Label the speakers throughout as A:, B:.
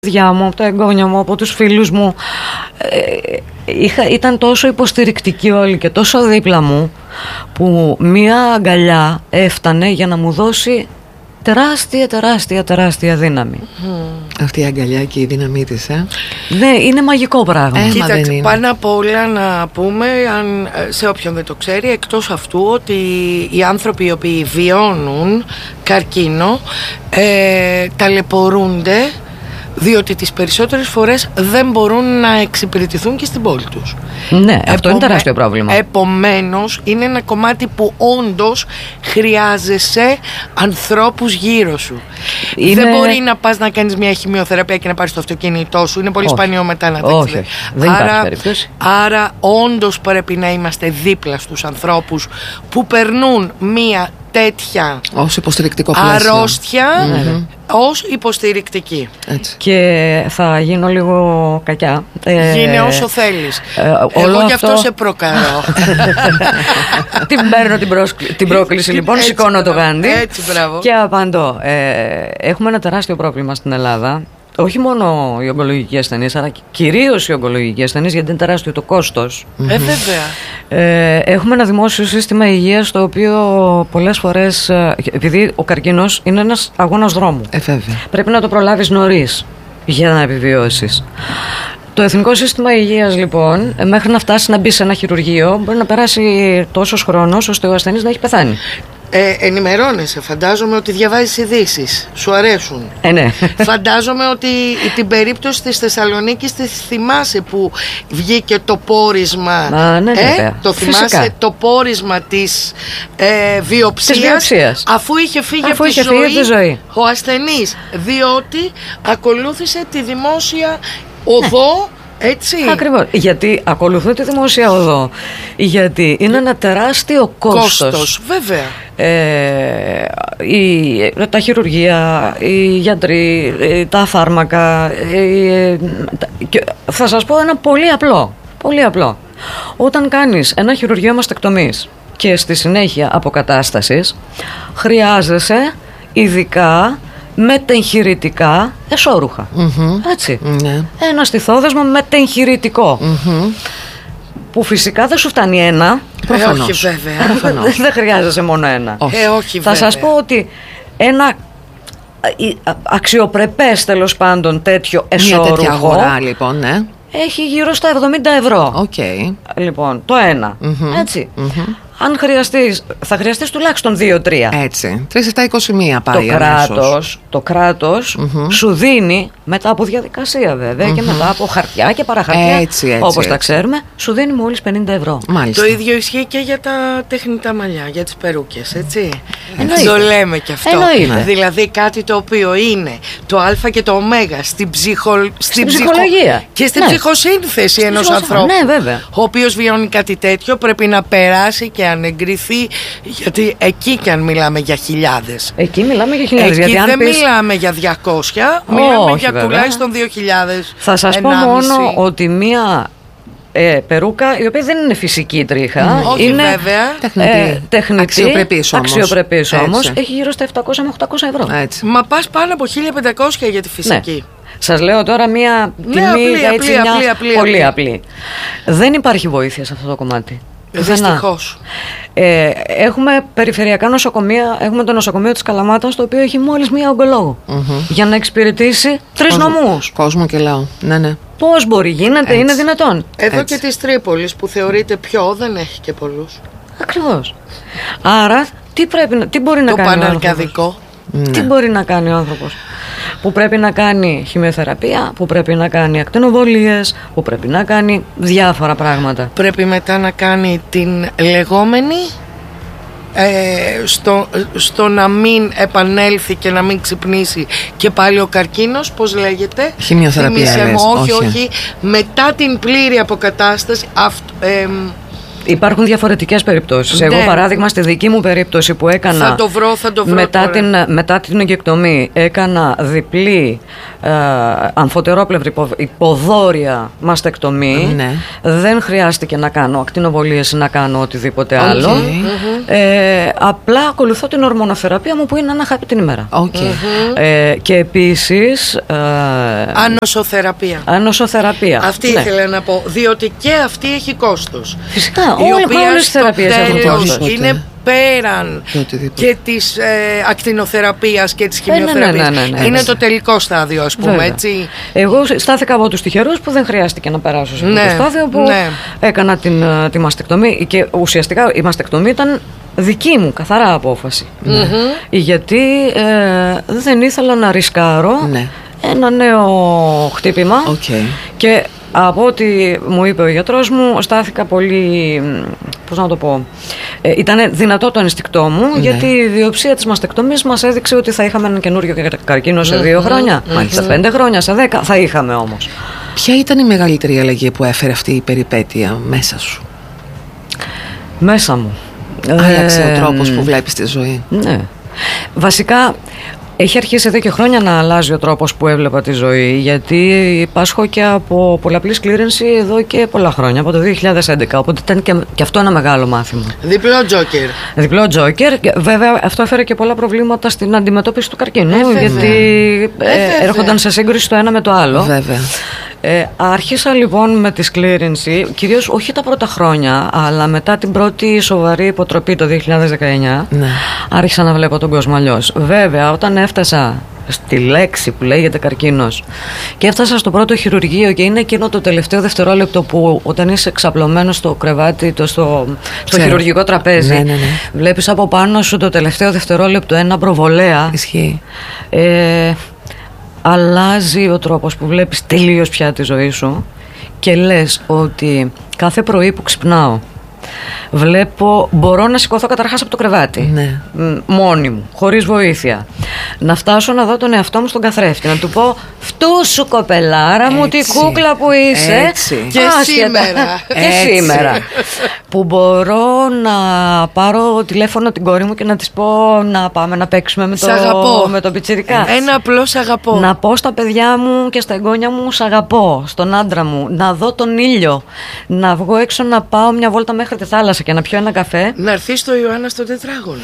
A: παιδιά μου, από τα εγγόνια μου, από τους φίλους μου, ήταν τόσο υποστηρικτικοί όλοι και τόσο δίπλα μου, που μία αγκαλιά έφτανε για να μου δώσει τεράστια δύναμη.
B: Αυτή η αγκαλιά και η δύναμή της,
A: Ναι, είναι μαγικό πράγμα.
C: Κοίταξε, πάνω απ' όλα να πούμε, σε όποιον δεν το ξέρει, εκτός αυτού, ότι οι άνθρωποι οι οποίοι βιώνουν καρκίνο ταλαιπωρούνται, διότι τις περισσότερες φορές δεν μπορούν να εξυπηρετηθούν και στην πόλη τους.
A: Ναι, αυτό είναι τεράστιο πρόβλημα.
C: Επομένως, είναι ένα κομμάτι που όντως χρειάζεσαι ανθρώπους γύρω σου. Δεν μπορεί να πας να κάνεις μια χημειοθεραπεία και να πάρεις το αυτοκίνητό σου. Είναι πολύ σπανιό μετά να
A: όχι, δεν υπάρχει περίπτωση.
C: Άρα όντως πρέπει να είμαστε δίπλα στους ανθρώπους που περνούν μια τέτοια
B: ως υποστηρικτικό πλαίσιο,
C: αρρώστια, ως υποστηρικτική.
B: Έτσι.
A: Και θα γίνω λίγο κακιά.
C: Γίνε όσο θέλεις. Εγώ γι' αυτό σε προκαλώ.
A: Την παίρνω την πρόκληση, λοιπόν,
C: Έτσι,
A: σηκώνω το γάντι και απαντώ. Έχουμε ένα τεράστιο πρόβλημα στην Ελλάδα. Όχι μόνο οι ογκολογικοί ασθενείς, αλλά κυρίως οι ογκολογικοί ασθενείς, γιατί είναι τεράστιο το κόστος.
C: Βέβαια.
A: Έχουμε ένα δημόσιο σύστημα υγείας, το οποίο πολλές φορές, επειδή ο καρκίνος είναι ένας αγώνας δρόμου, πρέπει να το προλάβεις νωρίς για να επιβιώσεις. Το Εθνικό Σύστημα Υγείας, λοιπόν, μέχρι να φτάσει να μπει σε ένα χειρουργείο, μπορεί να περάσει τόσος χρόνος ώστε ο ασθενής να έχει πεθάνει.
C: Ενημερώνεσαι, φαντάζομαι ότι διαβάζεις ειδήσεις. Σου αρέσουν.
A: Ναι.
C: Φαντάζομαι ότι την περίπτωση της Θεσσαλονίκης τη θυμάσαι, που βγήκε το πόρισμα.
A: Ναι,
C: το θυμάσαι? Φυσικά. Το πόρισμα της βιοψίας, αφού είχε φύγει από τη ζωή ο ασθενής, διότι ακολούθησε τη δημόσια οδό. Έτσι.
A: Ακριβώς. Γιατί ακολουθούν τη δημόσια οδό. Γιατί είναι ένα τεράστιο κόστος.
C: Βέβαια.
A: Τα χειρουργεία, οι γιατροί, τα φάρμακα. Θα σας πω ένα πολύ απλό. Όταν κάνεις ένα χειρουργείο μαστεκτομής και στη συνέχεια αποκατάστασης, χρειάζεσαι ειδικά μετεγχειρητικά εσώρουχα. Έτσι.
B: Ναι.
A: Ένα στιθόδεσμο μετεγχειρητικό. Που φυσικά δεν σου φτάνει ένα.
C: Προφανώς. Όχι, βέβαια.
A: Δεν χρειάζεσαι μόνο ένα.
C: Όχι,
A: θα σας πω ότι ένα αξιοπρεπές, τέλος πάντων, τέτοιο εσώρουχο,
B: μια τέτοια αγορά, λοιπόν, ναι,
A: έχει γύρω στα 70 ευρώ.
B: Okay.
A: Λοιπόν, το ένα. Έτσι. Αν χρειαστείς, θα χρειαστείς τουλάχιστον 2-3.
B: Έτσι. 3-7-21 πάει.
A: Το κράτος σου δίνει, μετά από διαδικασία βέβαια, και μετά από χαρτιά και παραχαρτιά, όπως τα ξέρουμε, σου δίνει μόλις 50 ευρώ.
C: Μάλιστα. Το ίδιο ισχύει και για τα τεχνητά μαλλιά, για τις περούκες, έτσι. Το λέμε και αυτό. Δηλαδή κάτι το οποίο είναι το α και το ω στην ψυχολογία και στην ψυχοσύνθεση ενός ανθρώπου, ο οποίος βιώνει κάτι τέτοιο, πρέπει να περάσει και αν εγκριθεί, γιατί εκεί και αν μιλάμε για χιλιάδες.
A: Εκεί μιλάμε για χιλιάδες.
C: Εκεί δεν μιλάμε για 200, μιλάμε για τουλάχιστον 2.000.
A: Θα σας πω μόνο ότι μία περούκα, η οποία δεν είναι φυσική τρίχα, είναι τεχνητή, αξιοπρεπής όμως, έχει γύρω στα 700 με 800 ευρώ.
C: Έτσι. Μα πας πάνω από 1.500 για τη φυσική.
A: Ναι. Σας λέω τώρα μία τιμή απλή, πολύ απλή. Δεν υπάρχει βοήθεια σε αυτό το κομμάτι.
C: Δυστυχώς.
A: Έχουμε περιφερειακά νοσοκομεία. Έχουμε το νοσοκομείο της Καλαμάτας, το οποίο έχει μόλις μία ογκολόγο για να εξυπηρετήσει 3 νομούς.
B: Κόσμο και λαό. Ναι.
A: Πώς μπορεί, γίνεται, είναι δυνατόν?
C: Εδώ και της Τρίπολης, που θεωρείται πιο, δεν έχει και πολλούς.
A: Ακριβώς. Άρα τι μπορεί να κάνει ο
C: παναρκαδικό.
A: Τι μπορεί να κάνει ο άνθρωπος που πρέπει να κάνει χημειοθεραπεία, που πρέπει να κάνει ακτινοβολίες, που πρέπει να κάνει διάφορα πράγματα.
C: Πρέπει μετά να κάνει την λεγόμενη στο να μην επανέλθει και να μην ξυπνήσει και πάλι ο καρκίνος, πώς λέγεται?
B: Χημειοθεραπεία.
C: Όχι, μετά την πλήρη αποκατάσταση,
A: Υπάρχουν διαφορετικές περιπτώσεις. Εγώ, παράδειγμα, στη δική μου περίπτωση που έκανα.
C: Θα το βρω.
A: Μετά την εγκεκτομή, έκανα διπλή αμφωτερόπλευρη υποδόρια μαστεκτομή. Ναι. Δεν χρειάστηκε να κάνω ακτινοβολίες ή να κάνω οτιδήποτε άλλο. Απλά ακολουθώ την ορμονοθεραπεία μου που είναι ένα χάπι την ημέρα. Και επίσης. Ανοσοθεραπεία.
C: Αυτή ήθελα να πω. Διότι και αυτή έχει κόστος.
A: Φυσικά, όλες τις θεραπείες έχουν κόστος.
C: Είναι πέραν και της ακτινοθεραπείας και της χημειοθεραπείας. Είναι το τελικό στάδιο, ας πούμε. Έτσι.
A: Εγώ στάθηκα από τους τυχερούς που δεν χρειάστηκε να περάσω σε αυτό το στάδιο που έκανα τη μαστεκτομή. Και ουσιαστικά η μαστεκτομή ήταν δική μου καθαρά απόφαση. Γιατί δεν ήθελα να ρισκάρω ένα νέο χτύπημα. Και από ό,τι μου είπε ο γιατρός μου, στάθηκα πολύ, πώς να το πω, ήταν δυνατό το ενστικτό μου, γιατί η βιοψία της μαστεκτομής μας έδειξε ότι θα είχαμε ένα καινούριο καρκίνο σε 2 χρόνια, μάλιστα 5 χρόνια, σε 10, θα είχαμε όμως.
B: Ποια ήταν η μεγαλύτερη αλλαγή που έφερε αυτή η περιπέτεια μέσα σου?
A: Μέσα μου
B: άλλαξε ο τρόπος που βλέπεις τη ζωή?
A: Ναι. Βασικά έχει αρχίσει εδώ και χρόνια να αλλάζει ο τρόπος που έβλεπα τη ζωή, γιατί πάσχω και από πολλαπλή σκλήρυνση εδώ και πολλά χρόνια, από το 2011, οπότε ήταν και αυτό ένα μεγάλο μάθημα. Διπλό τζόκερ. Βέβαια αυτό έφερε και πολλά προβλήματα στην αντιμετώπιση του καρκίνου, γιατί έρχονταν σε σύγκριση το ένα με το άλλο.
B: Βέβαια.
A: Άρχισα λοιπόν με τη σκλήρυνση, κυρίως όχι τα πρώτα χρόνια, αλλά μετά την πρώτη σοβαρή υποτροπή το 2019, άρχισα να βλέπω τον κόσμο αλλιώς. Βέβαια, όταν έφτασα στη λέξη που λέγεται καρκίνος και έφτασα στο πρώτο χειρουργείο, και είναι εκείνο το τελευταίο δευτερόλεπτο που όταν είσαι ξαπλωμένος στο κρεβάτι, στο χειρουργικό τραπέζι, βλέπεις από πάνω σου το τελευταίο δευτερόλεπτο ένα προβολέα.
B: Ισχύει.
A: Αλλάζει ο τρόπος που βλέπεις τελείως πια τη ζωή σου και λες ότι κάθε πρωί που ξυπνάω μπορώ να σηκωθώ καταρχάς από το κρεβάτι, μόνη μου, χωρίς βοήθεια, να φτάσω να δω τον εαυτό μου στον καθρέφτη, να του πω «Φτούσου κοπελάρα μου, τη κούκλα που είσαι». Και σήμερα που μπορώ να πάρω τηλέφωνο την κόρη μου και να της πω να πάμε να παίξουμε με το πιτσιρικά.
C: Ένα απλό «σ' αγαπώ».
A: Να πω στα παιδιά μου και στα εγγόνια μου «σ' αγαπώ», στον άντρα μου, να δω τον ήλιο, να βγω έξω να πάω μια βόλτα μέχρι τη θάλασσα και να πιω ένα καφέ.
C: Να έρθει στο Ιωάννα στο τετράγωνο.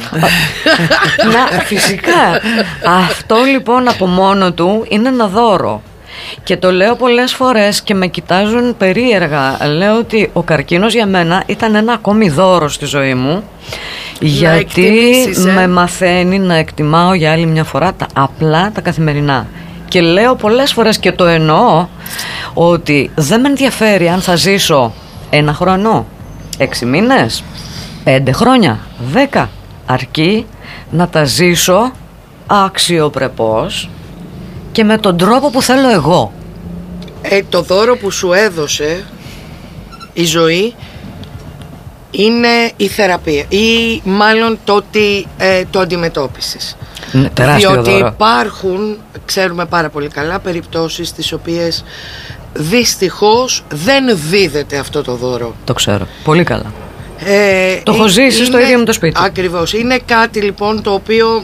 A: Φυσικά. Αυτό λοιπόν από μόνο του είναι ένα δώρο. Και το λέω πολλές φορές και με κοιτάζουν περίεργα. Λέω ότι ο καρκίνος για μένα ήταν ένα ακόμη δώρο στη ζωή μου, γιατί με μαθαίνει να εκτιμάω για άλλη μια φορά τα απλά, τα καθημερινά. Και λέω πολλές φορές και το εννοώ, ότι δεν με ενδιαφέρει αν θα ζήσω 1 χρόνο, 6 μήνες, 5 χρόνια, 10. Αρκεί να τα ζήσω αξιοπρεπώς και με τον τρόπο που θέλω εγώ.
C: Το δώρο που σου έδωσε η ζωή είναι η θεραπεία, ή μάλλον το ότι το αντιμετώπισες. Διότι
A: δώρο.
C: Υπάρχουν, ξέρουμε πάρα πολύ καλά, περιπτώσεις τις οποίες δυστυχώς δεν δίδεται αυτό το δώρο.
A: Το ξέρω πολύ καλά. Το έχω ζήσει στο ίδιο μου το σπίτι.
C: Ακριβώς. Είναι κάτι λοιπόν το οποίο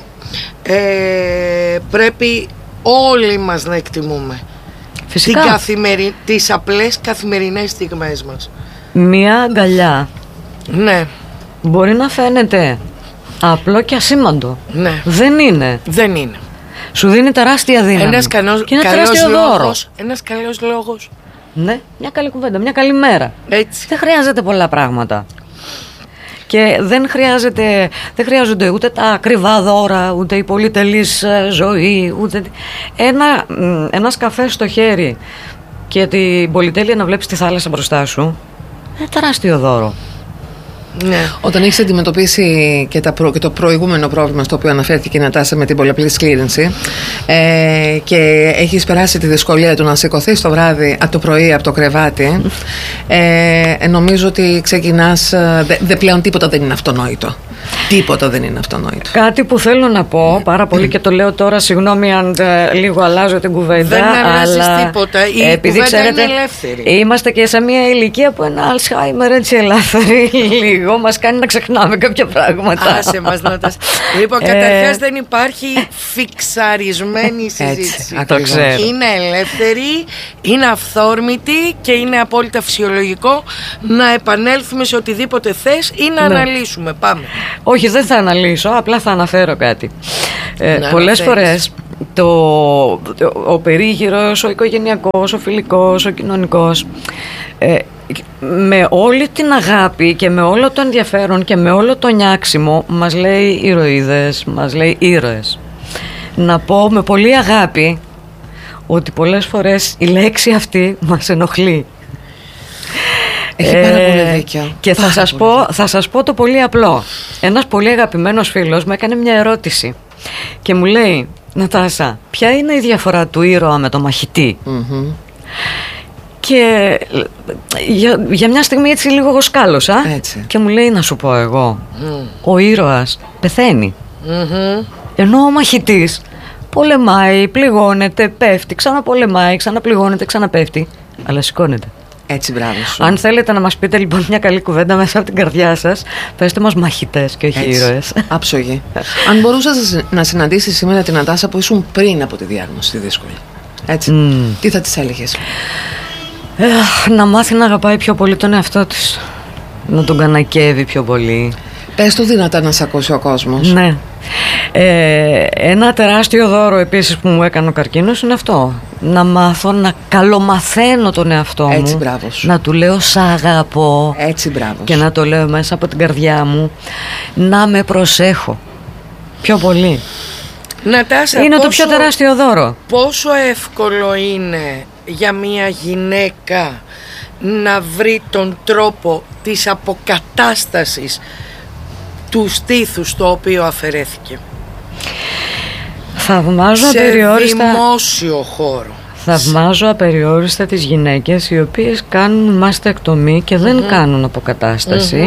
C: πρέπει όλοι μας να εκτιμούμε.
A: Φυσικά.
C: Τις απλές καθημερινές στιγμές μας.
A: Μία αγκαλιά.
C: Ναι.
A: Μπορεί να φαίνεται απλό και ασήμαντο.
C: Ναι.
A: Δεν είναι.
C: Δεν είναι.
A: Σου δίνει τεράστια δύναμη. Και ένα τεράστιο δώρο.
C: Ένας καλός λόγος.
A: Ναι, μια καλή κουβέντα, μια καλή μέρα.
C: Έτσι.
A: Δεν χρειάζεται πολλά πράγματα. Και δεν χρειάζονται ούτε τα ακριβά δώρα, ούτε η πολυτελής ζωή, ούτε ένας καφές στο χέρι και την πολυτέλεια να βλέπεις τη θάλασσα μπροστά σου. Είναι τεράστιο δώρο.
B: Ναι. Όταν έχεις αντιμετωπίσει και το προηγούμενο πρόβλημα στο οποίο αναφέρθηκε η Νατάσα με την πολλαπλή σκλήρυνση, και έχεις περάσει τη δυσκολία του να σηκωθείς το πρωί από το κρεβάτι, νομίζω ότι ξεκινάς, πλέον τίποτα δεν είναι αυτονόητο. Τίποτα δεν είναι αυτονόητο.
A: Κάτι που θέλω να πω πάρα πολύ και το λέω τώρα, συγγνώμη αν λίγο αλλάζω την κουβέντα.
C: Δεν αλλάζεις τίποτα. Η κουβέντα είναι ελεύθερη.
A: Είμαστε και σε μια ηλικία που ένα Αλσχάιμερ έτσι ελεύθερη λίγο μας κάνει να ξεχνάμε κάποια πράγματα.
C: Άσε μας να τα... Λοιπόν, καταρχάς δεν υπάρχει φιξαρισμένη συζήτηση.
A: Το ξέρω.
C: Είναι ελεύθερη, είναι αυθόρμητη και είναι απόλυτα φυσιολογικό να επανέλθουμε σε οτιδήποτε θες ή να αναλύσουμε. Πάμε.
A: Όχι, δεν θα αναλύσω, απλά θα αναφέρω κάτι. Πολλές φορές ο περίγυρος, ο οικογενειακός, ο φιλικός, ο κοινωνικός, με όλη την αγάπη και με όλο το ενδιαφέρον και με όλο το νιάξιμο μας λέει ηρωίδες, μας λέει ήρωες. Να πω με πολύ αγάπη ότι πολλές φορές η λέξη αυτή μας ενοχλεί.
B: Έχει πάρα πολύ δίκιο.
A: Και θα σας πω το πολύ απλό. Ένας πολύ αγαπημένος φίλος μου έκανε μια ερώτηση και μου λέει, Νατάσα, ποια είναι η διαφορά του ήρωα με το μαχητή? Και για μια στιγμή έτσι λίγο σκάλωσα και μου λέει, να σου πω εγώ, ο ήρωας πεθαίνει, ενώ ο μαχητής πολεμάει, πληγώνεται, πέφτει, ξαναπολεμάει, ξαναπληγώνεται, ξαναπέφτει, αλλά σηκώνεται.
B: Έτσι, μπράβο σου.
A: Αν θέλετε να μας πείτε λοιπόν μια καλή κουβέντα μέσα από την καρδιά σας, πέστε μας μαχητές και όχι ήρωες.
B: Άψογοι. Αν μπορούσες να συναντήσεις σήμερα την Νατάσα που ήσουν πριν από τη διάγνωση τη δύσκολη, έτσι, τι θα της έλεγες?
A: Να μάθει να αγαπάει πιο πολύ τον εαυτό της, να τον κανακεύει πιο πολύ.
B: Πες το δυνατά να σε ακούσει ο κόσμος.
A: Ναι. Ένα τεράστιο δώρο επίσης που μου έκανε ο καρκίνος είναι αυτό. Να μάθω να καλομαθαίνω τον εαυτό μου.
B: Έτσι, μπράβο σου.
A: Να του λέω σ' αγαπώ.
B: Έτσι, μπράβο σου.
A: Και να το λέω μέσα από την καρδιά μου. Να με προσέχω πιο πολύ.
C: Νατάσα,
A: είναι το πιο τεράστιο δώρο.
C: Πόσο εύκολο είναι για μια γυναίκα να βρει τον τρόπο της αποκατάστασης του στήθους στο οποίο αφαιρέθηκε?
A: Θαυμάζω απεριόριστα,
C: σε δημόσιο χώρο.
A: Θαυμάζω απεριόριστα τις γυναίκες οι οποίες κάνουν μαστεκτομή και δεν κάνουν αποκατάσταση,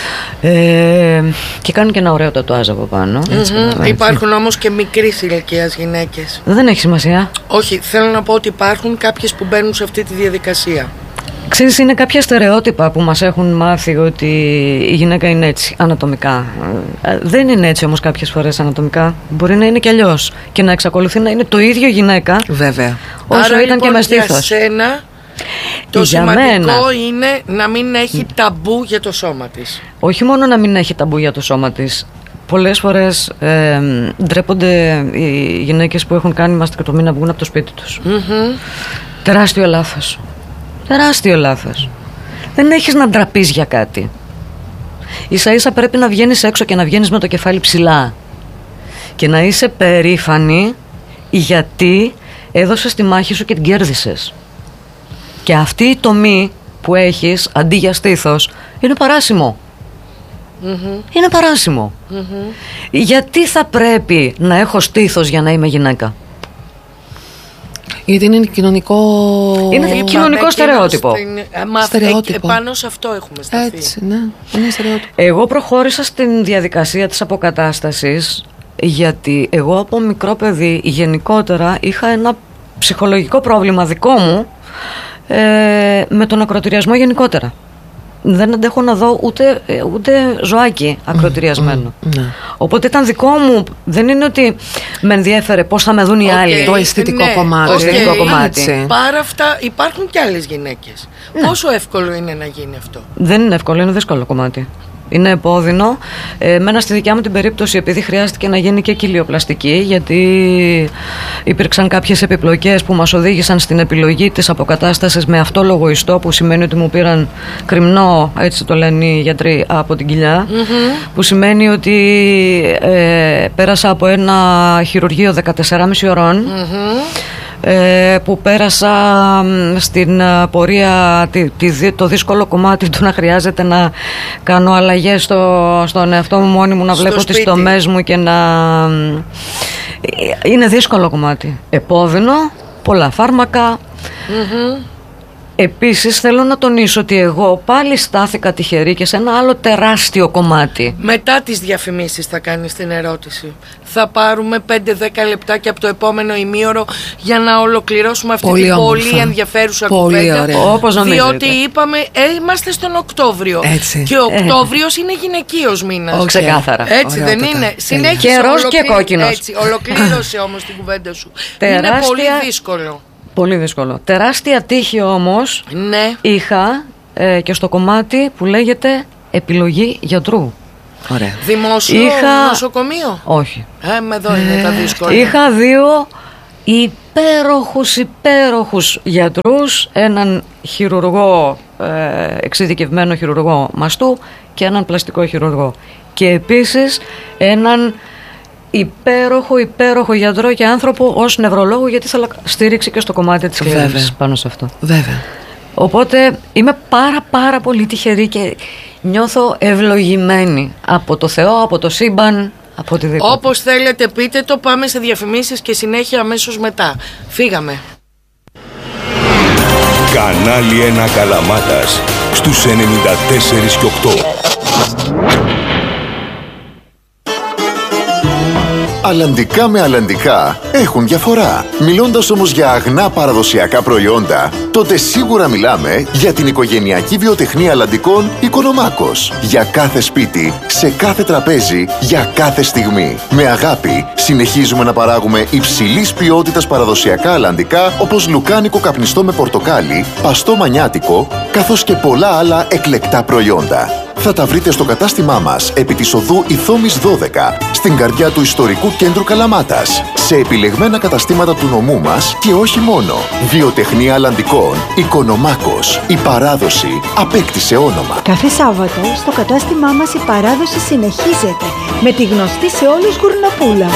A: και κάνουν και ένα ωραίο τατουάζ από πάνω.
C: Υπάρχουν όμως και μικρής ηλικίας γυναίκες.
A: Δεν έχει σημασία.
C: Όχι, θέλω να πω ότι υπάρχουν κάποιες που μπαίνουν σε αυτή τη διαδικασία.
A: Ξέρεις, είναι κάποια στερεότυπα που μας έχουν μάθει ότι η γυναίκα είναι έτσι ανατομικά. Δεν είναι έτσι όμως κάποιες φορές ανατομικά. Μπορεί να είναι και αλλιώς και να εξακολουθεί να είναι το ίδιο γυναίκα.
B: Βέβαια.
A: Όσο
C: άρα,
A: ήταν
C: λοιπόν,
A: και με στήθος.
C: Για σένα το σημαντικό είναι να μην έχει ταμπού για το σώμα της.
A: Όχι μόνο να μην έχει ταμπού για το σώμα της. Πολλές φορές ντρέπονται οι γυναίκες που έχουν κάνει μαστεκτομή να βγουν από το σπίτι τους. Τεράστιο λάθος. Τεράστιο λάθος. Δεν έχεις να ντραπείς για κάτι. Ίσα ίσα πρέπει να βγαίνεις έξω και να βγαίνεις με το κεφάλι ψηλά και να είσαι περήφανη γιατί έδωσες τη μάχη σου και την κέρδισες. Και αυτή η τομή που έχεις αντί για στήθος είναι παράσιμο. Είναι παράσιμο. Γιατί θα πρέπει να έχω στήθος για να είμαι γυναίκα?
B: Γιατί είναι κοινωνικό...
A: Είναι κοινωνικό στερεότυπο.
B: Στερεότυπο.
C: Επάνω σε αυτό έχουμε σταθεί.
B: Έτσι, ναι. Είναι στερεότυπο.
A: Εγώ προχώρησα στην διαδικασία της αποκατάστασης γιατί εγώ από μικρό παιδί γενικότερα είχα ένα ψυχολογικό πρόβλημα δικό μου με τον ακροτηριασμό γενικότερα. Δεν αντέχω να δω ούτε ζωάκι ακροτηριασμένο. Οπότε ήταν δικό μου. Δεν είναι ότι με ενδιέφερε πώς θα με δουν οι άλλοι.
B: Το αισθητικό κομμάτι.
A: Το αισθητικό κομμάτι.
C: Παρά αυτά υπάρχουν και άλλες γυναίκες. Πόσο εύκολο είναι να γίνει αυτό?
A: Δεν είναι εύκολο, είναι δύσκολο κομμάτι. Είναι επώδυνο. Εμένα στη δικιά μου την περίπτωση, επειδή χρειάστηκε να γίνει και κοιλιοπλαστική, γιατί υπήρξαν κάποιες επιπλοκές που μας οδήγησαν στην επιλογή της αποκατάστασης με αυτόλογο ιστό, που σημαίνει ότι μου πήραν κρυμνό, έτσι το λένε οι γιατροί, από την κοιλιά, που σημαίνει ότι πέρασα από ένα χειρουργείο 14,5 ώρων, που πέρασα στην πορεία το δύσκολο κομμάτι του να χρειάζεται να κάνω αλλαγές στον εαυτό μου μόνη μου, να βλέπω τις τομές μου και να... Είναι δύσκολο κομμάτι. Επώδυνο, πολλά φάρμακα. Επίσης θέλω να τονίσω ότι εγώ πάλι στάθηκα τυχερή και σε ένα άλλο τεράστιο κομμάτι.
C: Μετά τις διαφημίσεις θα κάνεις την ερώτηση. Θα πάρουμε 5-10 λεπτάκια από το επόμενο ημίωρο για να ολοκληρώσουμε αυτή την πολύ ενδιαφέρουσα κουβέντα. Διότι είπαμε είμαστε στον Οκτώβριο.
B: Έτσι.
C: Και ο Οκτώβριος είναι γυναικείος μήνας.
A: Ξεκάθαρα.
C: Έτσι δεν είναι? Συνέχισε.
A: Καιρός και κόκκινος.
C: Έτσι, ολοκλήρωσε όμως την κουβέντα σου. Είναι πολύ δύσκολο.
A: Πολύ δύσκολο. Τεράστια τύχη όμως είχα και στο κομμάτι που λέγεται επιλογή γιατρού.
B: Ωραία.
C: Δημόσιο νοσοκομείο?
A: Όχι.
C: Εδώ είναι τα δύσκολα.
A: Είχα 2 υπέροχους γιατρούς, έναν χειρουργό, εξειδικευμένο χειρουργό μαστού και έναν πλαστικό χειρουργό. Και επίσης έναν υπέροχο γιατρό και άνθρωπο ως νευρολόγο, γιατί ήθελα στήριξη και στο κομμάτι της κλήρωσης πάνω σε αυτό.
B: Βέβαια.
A: Οπότε είμαι πάρα πολύ τυχερή και νιώθω ευλογημένη από το Θεό, από το σύμπαν, από οτιδήποτε.
C: Όπως θέλετε πείτε το, πάμε σε διαφημίσεις και συνέχεια αμέσως μετά. Φύγαμε.
D: Κανάλι 1 Καλαμάτας στους 94 και 8.
E: Αλλαντικά με αλλαντικά έχουν διαφορά. Μιλώντας όμως για αγνά παραδοσιακά προϊόντα, τότε σίγουρα μιλάμε για την οικογενειακή βιοτεχνία αλλαντικών Οικονομάκος. Για κάθε σπίτι, σε κάθε τραπέζι, για κάθε στιγμή. Με αγάπη συνεχίζουμε να παράγουμε υψηλής ποιότητας παραδοσιακά αλλαντικά, όπως λουκάνικο καπνιστό με πορτοκάλι, παστό μανιάτικο, καθώς και πολλά άλλα εκλεκτά προϊόντα. Θα τα βρείτε στο κατάστημά μας επί της οδού Ηθόμης 12, στην καρδιά του ιστορικού κέντρου Καλαμάτας, σε επιλεγμένα καταστήματα του νομού μας και όχι μόνο. Βιοτεχνία αλλαντικών Οικονομάκος. Η παράδοση απέκτησε όνομα.
F: Κάθε Σάββατο στο κατάστημά μας η παράδοση συνεχίζεται με τη γνωστή σε όλους γουρνοπούλα.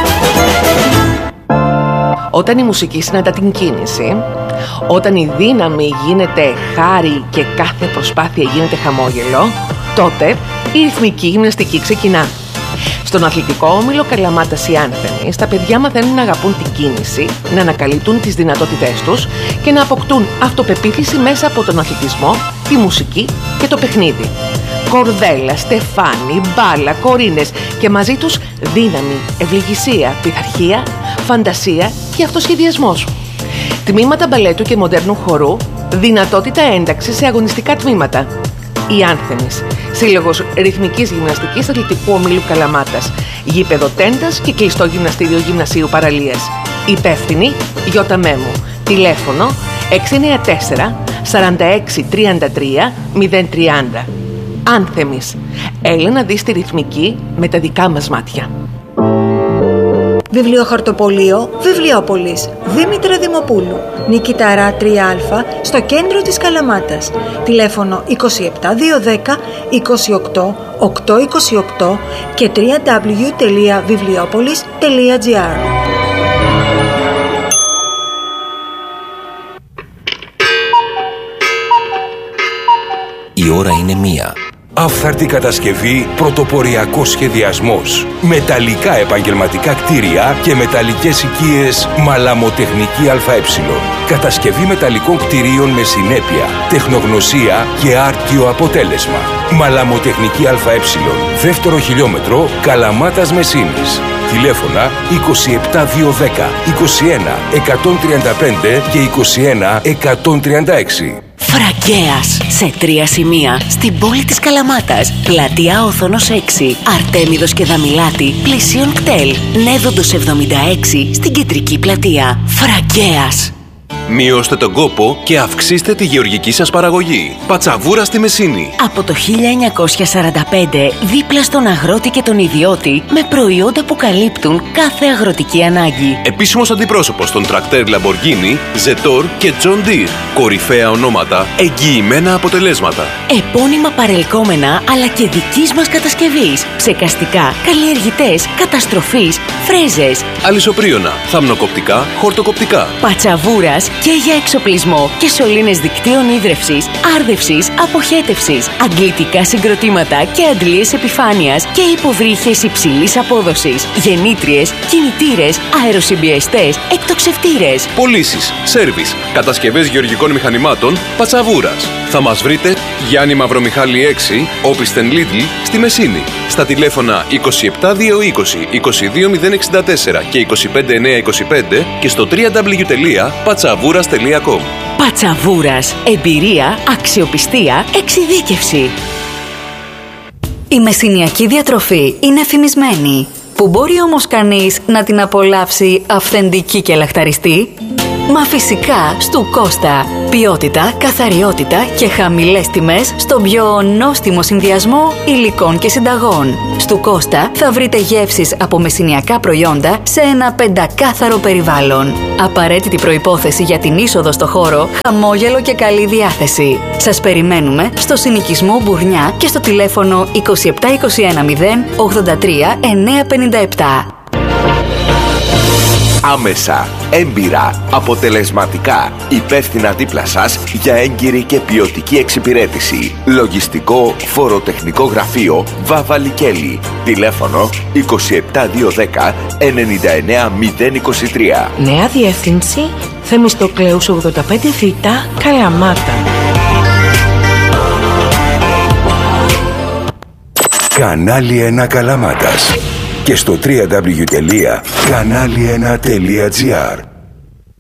B: Όταν η μουσική συναντά την κίνηση, όταν η δύναμη γίνεται χάρη και κάθε προσπάθεια γίνεται χαμόγελο, τότε η ρυθμική γυμναστική ξεκινά. Στον αθλητικό όμιλο Καλαμάτας οι Άνθεμοι, τα παιδιά μαθαίνουν να αγαπούν την κίνηση, να ανακαλύπτουν τις δυνατότητές τους και να αποκτούν αυτοπεποίθηση μέσα από τον αθλητισμό, τη μουσική και το παιχνίδι. Κορδέλα, στεφάνι, μπάλα, κορίνες και μαζί τους δύναμη, ευληγησία, πειθαρχία, φαντασία και αυτοσχεδιασμός. Τμήματα μπαλέτου και μοντέρνου χορού, δυνατότητα ένταξης σε αγωνιστικά τμήματα. Οι Άνθεμις, σύλλογος ρυθμικής γυμναστικής αθλητικού ομίλου Καλαμάτας, γήπεδο τέντας και κλειστό γυμναστήριο γυμνασίου παραλίας. Υπεύθυνη Γιώτα Μέμου. Τηλέφωνο 694 46 33 030. Άνθεμις. Έλα να δεις τη ρυθμική με τα δικά μας μάτια.
F: Βιβλιοχαρτοπωλείο Βιβλιόπολης Δήμητρα Δημοπούλου, Νικηταρά 3α, στο κέντρο της Καλαμάτας. Τηλέφωνο 27210 28 828 και www.βιβλιοpolis.gr.
D: Η ώρα είναι 1. Άφθαρτη κατασκευή, πρωτοποριακός σχεδιασμός. Μεταλλικά επαγγελματικά κτίρια και μεταλλικές οικίες Μαλαμοτεχνική ΑΕ. Κατασκευή μεταλλικών κτιρίων με συνέπεια, τεχνογνωσία και άρτιο αποτέλεσμα. Μαλαμοτεχνική ΑΕ. Δεύτερο χιλιόμετρο Καλαμάτας Μεσίνης. Τηλέφωνα 27210 21 135 και 21 136.
G: Φραγκέας, σε 3 σημεία στην πόλη της Καλαμάτας. Πλατεία Όθωνος 6, Αρτέμιδος και Δαμιλάτη, πλησίον κτέλ. Νέδοντος 76 στην κεντρική πλατεία. Φραγκέας.
H: Μειώστε τον κόπο και αυξήστε τη γεωργική σας παραγωγή. Πατσαβούρα στη Μεσίνη.
G: Από το 1945, δίπλα στον αγρότη και τον ιδιώτη, με προϊόντα που καλύπτουν κάθε αγροτική ανάγκη.
H: Επίσημος αντιπρόσωπος των τρακτέρ Lamborghini, Zetor και John Deere. Κορυφαία ονόματα, εγγυημένα αποτελέσματα.
G: Επώνυμα παρελκόμενα, αλλά και δικής μας κατασκευής. Ψεκαστικά, καλλιεργητές, καταστροφής, φρέζες.
H: Αλυσοπρίωνα, θαμνοκοπτικά, χορτοκοπτικά.
G: Πατσαβούρας και για εξοπλισμό και σωλήνες δικτύων ίδρευσης, άρδευσης, αποχέτευσης, αντλητικά συγκροτήματα και αντλίες επιφάνειας και υποβρύχες υψηλής απόδοσης, γεννήτριες, κινητήρες, αεροσυμπιεστές, εκτοξευτήρες.
H: Πωλήσεις, σέρβις, κατασκευές γεωργικών ηλεκτρονικών μηχανημάτων Πατσαβούρας. Θα μας βρείτε Γιάννη Μαυρομιχάλη 6, Όπισθεν Λίτλ, στη Μεσίνη. Στα τηλέφωνα 27220 22064 και 25925 και στο www.patsavouras.com.
G: Πατσαβούρας. Εμπειρία, αξιοπιστία, εξειδίκευση. Η μεσσηνιακή διατροφή είναι φημισμένη. Που μπορεί όμως κανείς να την απολαύσει αυθεντική και λαχταριστή? Μα φυσικά στου Κώστα. Ποιότητα, καθαριότητα και χαμηλές τιμές στον πιο νόστιμο συνδυασμό υλικών και συνταγών. Στου Κώστα θα βρείτε γεύσεις από μεσσηνιακά προϊόντα σε ένα πεντακάθαρο περιβάλλον. Απαραίτητη προϋπόθεση για την είσοδο στο χώρο, χαμόγελο και καλή διάθεση. Σας περιμένουμε στο συνοικισμό Μπουρνιά και στο τηλέφωνο 27210 83 957.
I: Άμεσα, έμπειρα, αποτελεσματικά, υπεύθυνα δίπλα σας για έγκυρη και ποιοτική εξυπηρέτηση. Λογιστικό φοροτεχνικό γραφείο Βάβα Λικέλη. Τηλέφωνο 27210 99023.
J: Νέα διεύθυνση Θεμιστοκλέους 85 Β, Καλαμάτα.
D: Κανάλι 1 Καλαμάτας και στο www.kanali1.gr.